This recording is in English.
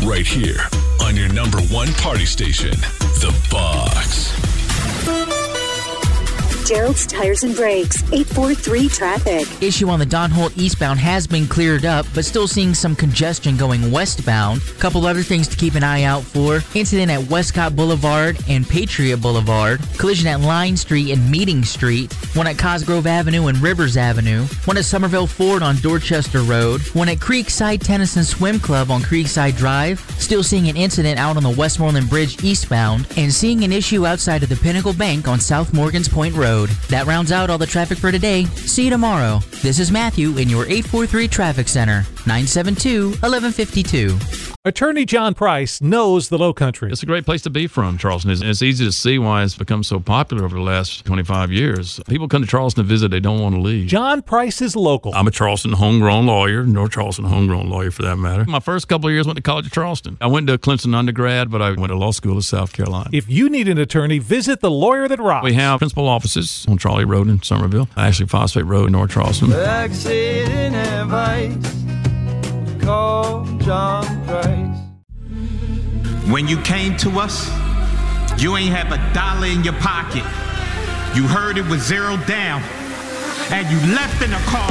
right here on your number one party station, The Box. Gerald's Tires and Brakes, 843 traffic. Issue on the Don Holt eastbound has been cleared up, but still seeing some congestion going westbound. Couple other things to keep an eye out for. Incident at Westcott Boulevard and Patriot Boulevard. Collision at Line Street and Meeting Street. One at Cosgrove Avenue and Rivers Avenue. One at Somerville Ford on Dorchester Road. One at Creekside Tennis and Swim Club on Creekside Drive. Still seeing an incident out on the Westmoreland Bridge eastbound. And seeing an issue outside of the Pinnacle Bank on South Morgan's Point Road. That rounds out all the traffic for today. See you tomorrow. This is Matthew in your 843 Traffic Center, 972-1152. Attorney John Price knows the Lowcountry. It's a great place to be from, Charleston. It's easy to see why it's become so popular over the last 25 years. People come to Charleston to visit. They don't want to leave. John Price is local. I'm a Charleston homegrown lawyer, North Charleston homegrown lawyer for that matter. My first couple of years went to College of Charleston. I went to Clemson undergrad, but I went to law school in South Carolina. If you need an attorney, visit the Lawyer That Rocks. We have principal offices on Trolley Road in Somerville, actually Phosphate Road in North Charleston. Exit advice, call John Price. When you came to us, you ain't have $1 in your pocket. You heard it was zero down, and you left in a car.